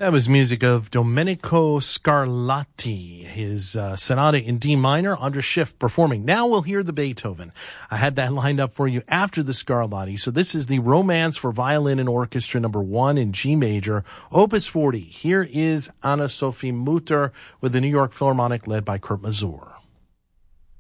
That was music of Domenico Scarlatti, his sonata in D minor, Andras Schiff performing. Now we'll hear the Beethoven. I had that lined up for you after the Scarlatti. So this is the Romance for Violin and Orchestra number 1 in G major, Opus 40. Here is Anna-Sophie Mutter with the New York Philharmonic led by Kurt Masur.